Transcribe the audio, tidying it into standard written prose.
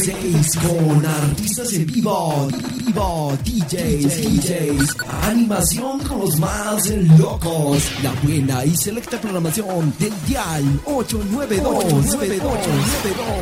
6 con artistas en vivo, DJs, animación con los más locos, la buena y selecta programación del dial 892.